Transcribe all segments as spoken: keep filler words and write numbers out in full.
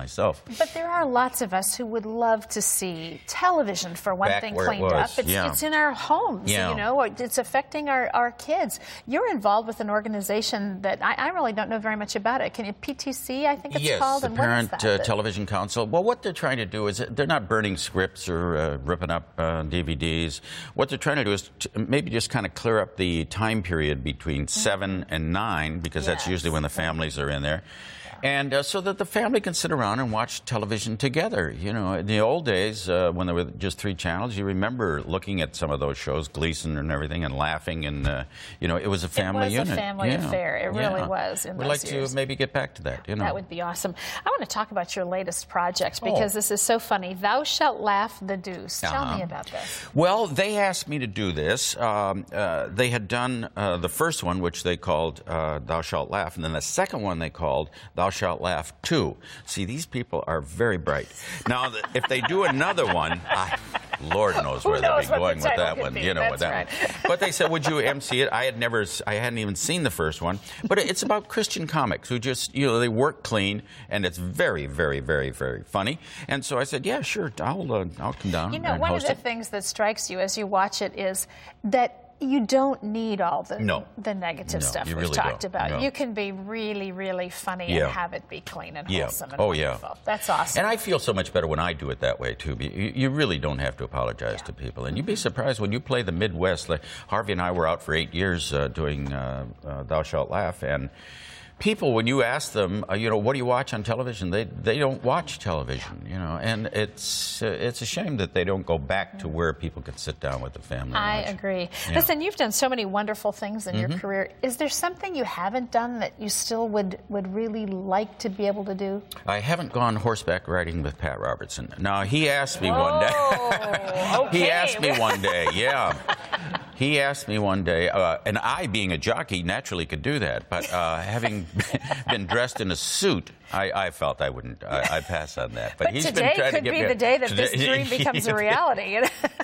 myself. But there are lots of us who would love to see television, for one Back thing, where it cleaned was. up. It's, Yeah. it's in our homes, Yeah. you know. It's affecting our, our kids. You're involved with an organization that I, I really don't know very much about it. Can you, P T C, I think it's yes, called? the and what is Parent that? uh, That- Television Council. Well, what they're trying to do is they're not burning scripts or uh, ripping up uh, D V Ds. What they're trying to do is to maybe just kind of clear up the time period between seven and nine, because that's Yes. usually when the families are in there. And uh, so that the family can sit around and watch television together. You know, in the old days, uh, when there were just three channels, you remember looking at some of those shows, Gleason and everything, and laughing. And, uh, you know, it was a family It was unit. a family Yeah. affair. It really Yeah. was in We'd those like years. to maybe get back to that, you know. That would be awesome. I want to talk about your latest project, Oh. because this is so funny. Thou Shalt Laugh the Deuce. Tell Uh-huh. me about this. Well, they asked me to do this. Um, uh, they had done uh, the first one, which they called uh, Thou Shalt Laugh, and then the second one they called Thou Shalt Laugh Two. See, these people are very bright. Now, th- if they do another one, I, Lord knows where Who they'll knows be what the going with title that could one. be. You know, with That's that right. one. But they said, "Would you M C it?" I had never, I hadn't even seen the first one. But it's about Christian comics who just, you know, they work clean, and it's very, very, very, very funny. And so I said, "Yeah, sure, I'll, uh, I'll come down You know, and one of host the it." things that strikes you as you watch it is that you don't need all the No. the negative No, stuff you we've really talked don't. about. No. You can be really, really funny Yeah. and have it be clean and Yeah. wholesome and Oh, wonderful. yeah. That's awesome. And I feel so much better when I do it that way, too. You, you really don't have to apologize Yeah. to people. And you'd be surprised when you play the Midwest. Like Harvey and I were out for eight years uh, doing uh, uh, Thou Shalt Laugh. And people, when you ask them, uh, you know, what do you watch on television? They they don't watch television, you know. And it's uh, it's a shame that they don't go back to where people could sit down with the family. and I watch. agree. Yeah. Listen, you've done so many wonderful things in Mm-hmm. your career. Is there something you haven't done that you still would, would really like to be able to do? I haven't gone horseback riding with Pat Robertson. Now, he asked me one day. Oh, okay. He asked me one day, yeah. He asked me one day, uh, and I, being a jockey, naturally could do that. But uh, having been dressed in a suit, I, I felt I wouldn't. I, I'd pass on that. But, But he's today been trying could to get be me the day that this today- dream becomes a reality.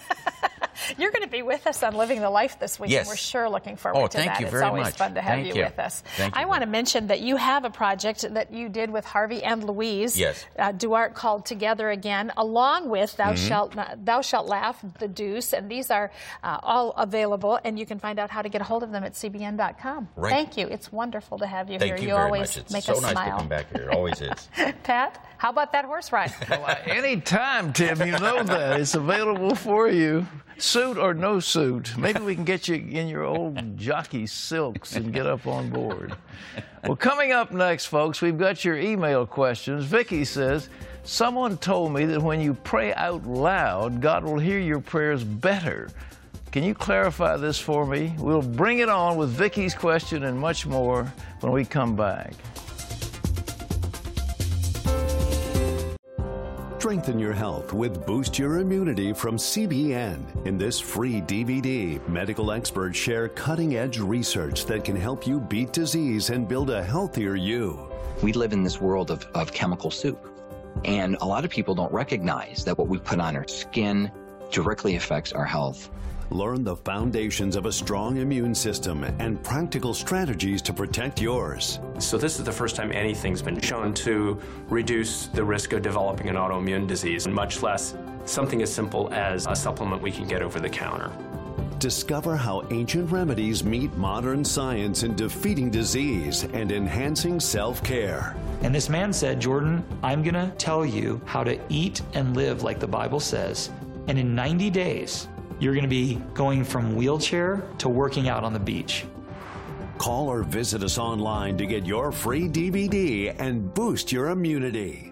You're going to be with us on Living the Life this week, Yes. and we're sure looking forward Oh, to thank that. you It's very always much. fun to have Thank you, you. with us. Thank you I want to mention that you have a project that you did with Harvey and Louise Yes. uh, Duarte, called Together Again, along with Thou, Mm-hmm. Shalt, Thou Shalt Laugh, The Deuce, and these are uh, all available, and you can find out how to get a hold of them at C B N dot com. Right. Thank you. It's wonderful to have you Thank here. you very always much. It's make so us nice smile. to come back here. It always is. Pat, how about that horse ride? Well, uh, anytime, Tim, you know that. It's available for you. Suit or no suit. Maybe we can get you in your old jockey silks and get up on board. Well, coming up next, folks, we've got your email questions. Vicki says, someone told me that when you pray out loud, God will hear your prayers better. Can you clarify this for me? We'll bring it on with Vicki's question and much more when we come back. Strengthen your health with Boost Your Immunity from C B N. In this free D V D, medical experts share cutting-edge research that can help you beat disease and build a healthier you. We live in this world of, of chemical soup, and a lot of people don't recognize that what we put on our skin directly affects our health. Learn the foundations of a strong immune system and practical strategies to protect yours. So this is the first time anything's been shown to reduce the risk of developing an autoimmune disease, and much less something as simple as a supplement we can get over the counter. Discover how ancient remedies meet modern science in defeating disease and enhancing self-care. And this man said, Jordan, I'm going to tell you how to eat and live like the Bible says, and in ninety days, you're going to be going from wheelchair to working out on the beach. Call or visit us online to get your free D V D and boost your immunity.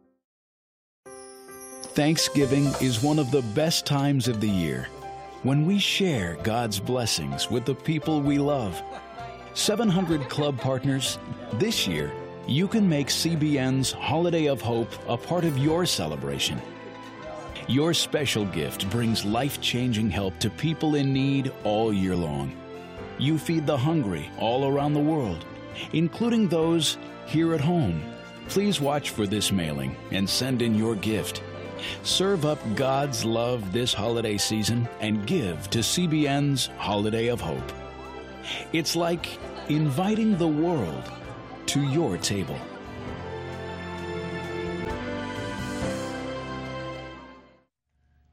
Thanksgiving is one of the best times of the year when we share God's blessings with the people we love. seven hundred club partners, this year, you can make C B N's Holiday of Hope a part of your celebration. Your special gift brings life-changing help to people in need all year long. You feed the hungry all around the world, including those here at home. Please watch for this mailing and send in your gift. Serve up God's love this holiday season and give to C B N's Holiday of Hope. It's like inviting the world to your table.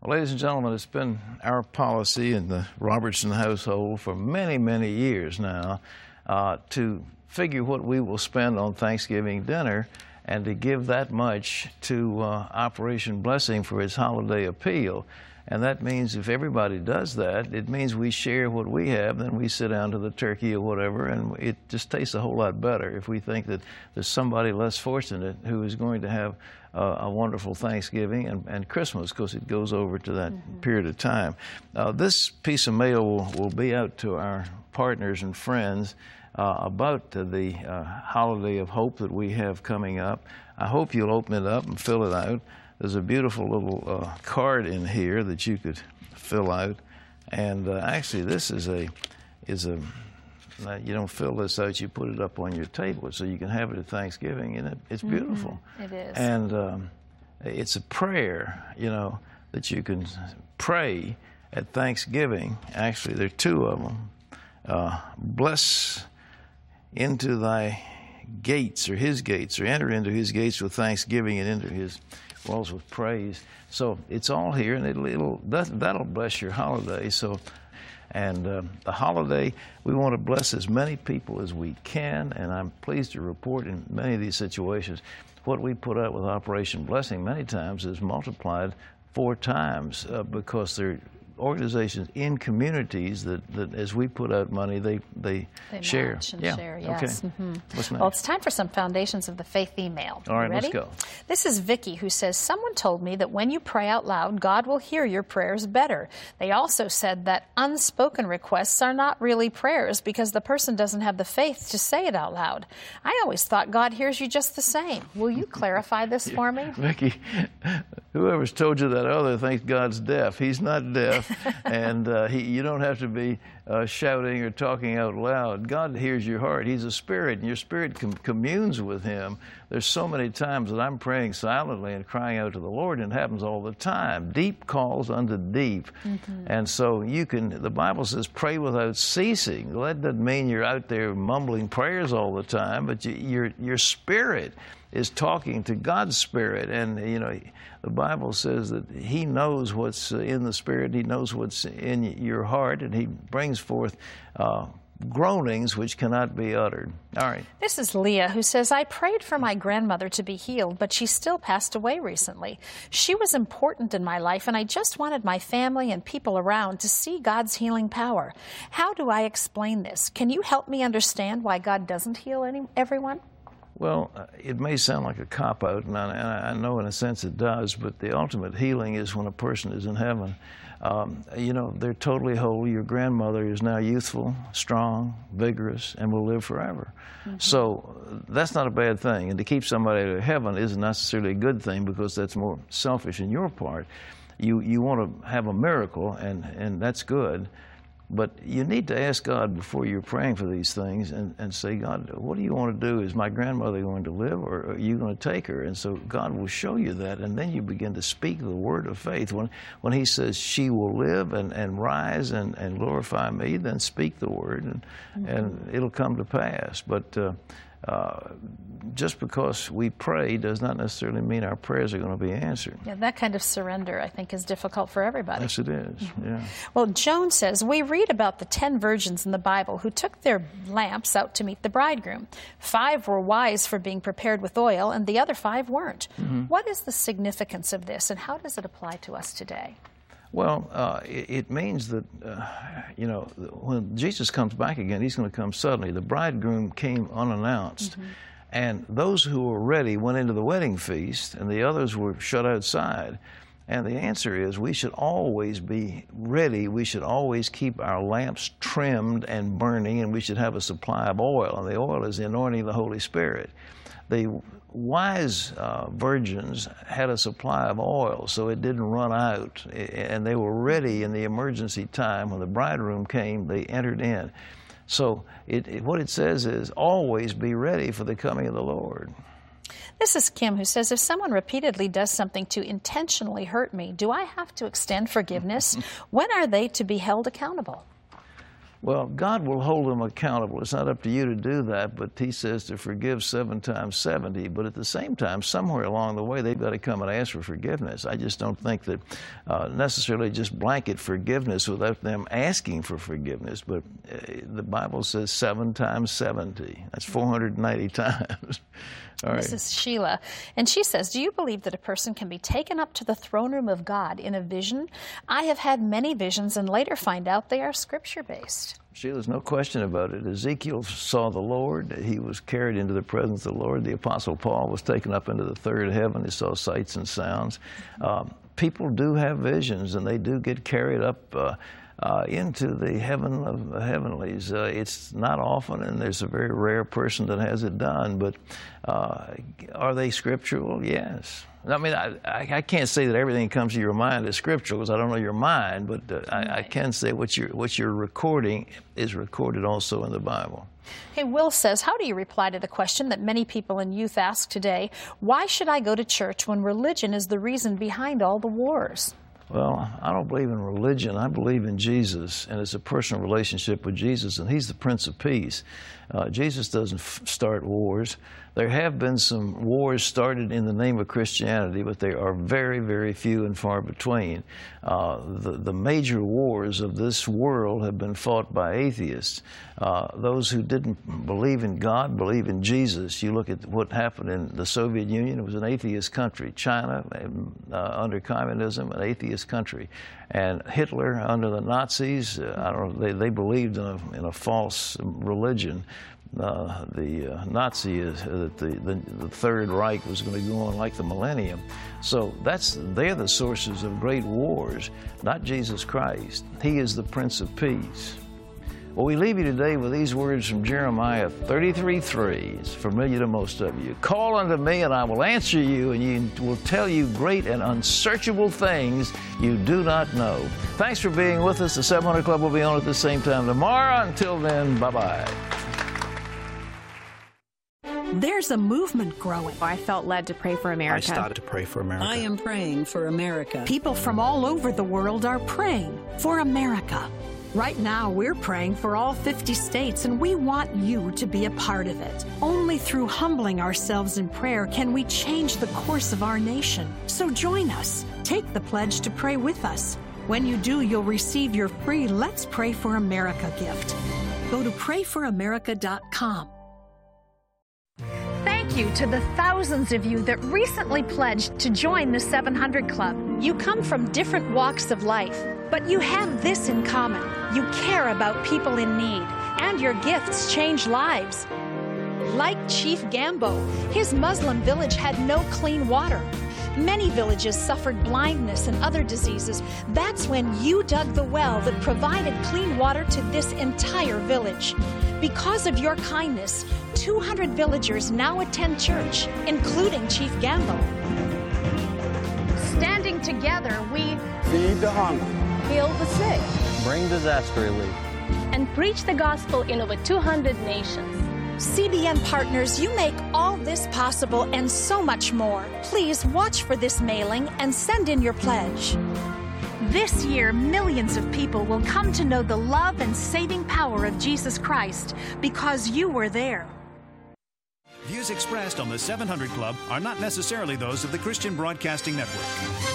Well, ladies and gentlemen, it's been our policy in the Robertson household for many, many years now uh, to figure what we will spend on Thanksgiving dinner and to give that much to uh, Operation Blessing for its holiday appeal. And that means if everybody does that, it means we share what we have, then we sit down to the turkey or whatever, and it just tastes a whole lot better if we think that there's somebody less fortunate who is going to have uh, a wonderful Thanksgiving and, and Christmas, because it goes over to that mm-hmm. period of time. Uh, this piece of mail will, will be out to our partners and friends uh, about the uh, holiday of hope that we have coming up. I hope you'll open it up and fill it out. There's a beautiful little uh, card in here that you could fill out, and uh, actually this is a is a uh, you don't fill this out, you put it up on your table so you can have it at Thanksgiving, and it, it's beautiful. Mm-hmm. It is. And um, it's a prayer, you know, that you can pray at Thanksgiving. Actually, there are two of them. Uh, bless into thy gates, or his gates, or enter into his gates with thanksgiving and into his walls with praise. So it's all here, and it'll, it'll that, that'll bless your holiday. So, and uh, the holiday, we want to bless as many people as we can, and I'm pleased to report in many of these situations, what we put out with Operation Blessing many times is multiplied four times uh, because they're organizations in communities that, that as we put out money, they they, they share. Match and yeah. share, yes. Okay. Mm-hmm. What's next? Well, it's time for some Foundations of the Faith email. All right, you ready? let's go. This is Vicky, who says, someone told me that when you pray out loud, God will hear your prayers better. They also said that unspoken requests are not really prayers because the person doesn't have the faith to say it out loud. I always thought God hears you just the same. Will you clarify this for me? Vicky, whoever's told you that other thinks God's deaf. He's not deaf, and uh, he, you don't have to be uh, shouting or talking out loud. God hears your heart. He's a spirit, and your spirit com- communes with him. There's so many times that I'm praying silently and crying out to the Lord, and it happens all the time. Deep calls unto deep. Mm-hmm. And so you can, the Bible says, pray without ceasing. Well, that doesn't mean you're out there mumbling prayers all the time, but you, your your spirit is talking to God's Spirit. And, you know, the Bible says that he knows what's in the Spirit, he knows what's in your heart, and he brings forth uh, groanings which cannot be uttered. All right. This is Leah, who says, I prayed for my grandmother to be healed, but she still passed away recently. She was important in my life, and I just wanted my family and people around to see God's healing power. How do I explain this? Can you help me understand why God doesn't heal any, everyone? Well, it may sound like a cop-out, and I, I know in a sense it does, but the ultimate healing is when a person is in heaven. Um, you know, they're totally whole. Your grandmother is now youthful, strong, vigorous, and will live forever. Mm-hmm. So that's not a bad thing. And to keep somebody out of heaven isn't necessarily a good thing because that's more selfish in your part. You, you want to have a miracle, and, and that's good. But you need to ask God before you're praying for these things and, and say, God, what do you want to do? Is my grandmother going to live, or are you going to take her? And so God will show you that, and then you begin to speak the word of faith. When when he says she will live and, and rise and, and glorify me, then speak the word, and, mm-hmm. and it'll come to pass. But uh, uh, just because we pray does not necessarily mean our prayers are going to be answered. Yeah, that kind of surrender, I think, is difficult for everybody. Yes, it is. Mm-hmm. Yeah. Well, Joan says, we read about the ten virgins in the Bible who took their lamps out to meet the bridegroom. Five were wise for being prepared with oil, and the other five weren't. Mm-hmm. What is the significance of this, and how does it apply to us today? Well, uh, it, it means that, uh, you know, when Jesus comes back again, he's going to come suddenly. The bridegroom came unannounced. Mm-hmm. And those who were ready went into the wedding feast, and the others were shut outside. And the answer is we should always be ready. We should always keep our lamps trimmed and burning, and we should have a supply of oil. And the oil is the anointing of the Holy Spirit. The wise uh, virgins had a supply of oil, so it didn't run out. And they were ready in the emergency time. When the bridegroom came, they entered in. So it, it, what it says is always be ready for the coming of the Lord. This is Kim, who says, if someone repeatedly does something to intentionally hurt me, do I have to extend forgiveness? When are they to be held accountable? Well, God will hold them accountable. It's not up to you to do that, but he says to forgive seven times seventy. But at the same time, somewhere along the way, they've got to come and ask for forgiveness. I just don't think that uh, necessarily just blanket forgiveness without them asking for forgiveness. But uh, the Bible says seven times seventy. That's four hundred ninety times. All right. This is Sheila, and she says, do you believe that a person can be taken up to the throne room of God in a vision? I have had many visions and later find out they are scripture-based. Sheila's no question about it. Ezekiel saw the Lord. He was carried into the presence of the Lord. The Apostle Paul was taken up into the third heaven. He saw sights and sounds. Um, people do have visions, and they do get carried up uh, Uh, into the heaven of the heavenlies. Uh, it's not often, and there's a very rare person that has it done, but uh, are they scriptural? Yes. I mean, I, I, I can't say that everything that comes to your mind is scriptural, because I don't know your mind, but uh, right. I, I can say what you're, what you're recording is recorded also in the Bible. Hey, Will says, how do you reply to the question that many people in youth ask today, why should I go to church when religion is the reason behind all the wars? Well, I don't believe in religion. I believe in Jesus, and it's a personal relationship with Jesus, and he's the Prince of Peace. Uh, Jesus doesn't f start wars. There have been some wars started in the name of Christianity, but they are very, very few and far between. Uh, the, the major wars of this world have been fought by atheists. Uh, those who didn't believe in God, believe in Jesus. You look at what happened in the Soviet Union, it was an atheist country. China, uh, under communism, an atheist country. And Hitler, under the Nazis, uh, I don't know, they, they believed in a, in a false religion. Uh, the uh, Nazi is uh, that the, the the Third Reich was going to go on like the millennium. So that's they're the sources of great wars, not Jesus Christ. He is the Prince of Peace. Well, we leave you today with these words from Jeremiah thirty-three three. It's familiar to most of you. Call unto me, and I will answer you, and you will tell you great and unsearchable things you do not know. Thanks for being with us. The seven hundred Club will be on at the same time tomorrow. Until then, bye-bye. There's a movement growing. I felt led to pray for America. I started to pray for America. I am praying for America. People from all over the world are praying for America. Right now, we're praying for all fifty states, and we want you to be a part of it. Only through humbling ourselves in prayer can we change the course of our nation. So join us. Take the pledge to pray with us. When you do, you'll receive your free Let's Pray for America gift. Go to pray for america dot com. Thank you to the thousands of you that recently pledged to join the seven hundred Club. You come from different walks of life, but you have this in common. You care about people in need, and your gifts change lives. Like Chief Gambo, his Muslim village had no clean water. Many villages suffered blindness and other diseases. That's when you dug the well that provided clean water to this entire village. Because of your kindness, two hundred villagers now attend church, including Chief Gambo. Standing together, we feed the hungry, heal the sick, bring disaster relief, and preach the gospel in over two hundred nations. C B N partners, you make all this possible and so much more. Please watch for this mailing and send in your pledge. This year, millions of people will come to know the love and saving power of Jesus Christ because you were there. Views expressed on the seven hundred Club are not necessarily those of the Christian Broadcasting Network.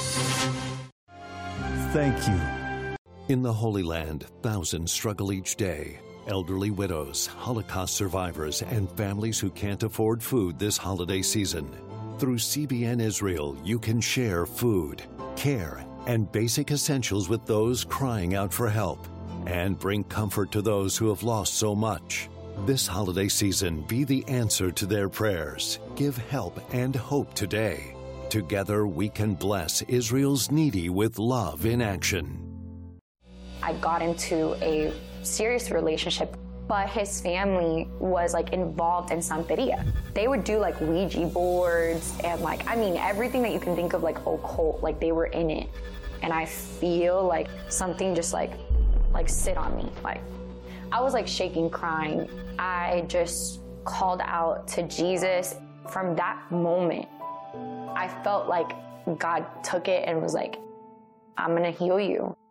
Thank you. In the Holy Land, thousands struggle each day. Elderly widows, Holocaust survivors, and families who can't afford food this holiday season. Through C B N Israel, you can share food, care, and basic essentials with those crying out for help, and bring comfort to those who have lost so much. This holiday season, be the answer to their prayers. Give help and hope today. Together, we can bless Israel's needy with love in action. I got into a serious relationship, but his family was like involved in Santeria. They would do like Ouija boards and like, I mean, everything that you can think of like occult, like they were in it. And I feel like something just like, like sit on me. Like I was like shaking, crying. I just called out to Jesus. From that moment, I felt like God took it and was like, I'm gonna heal you.